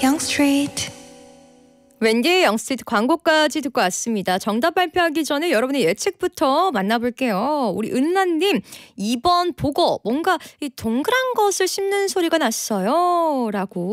영스트리트. 웬디의 영스트리트 광고까지 듣고 왔습니다. 정답 발표하기 전에 여러분의 예측부터 만나볼게요. 우리 은란님 2번 보고 뭔가 이 동그란 것을 씹는 소리가 났어요 라고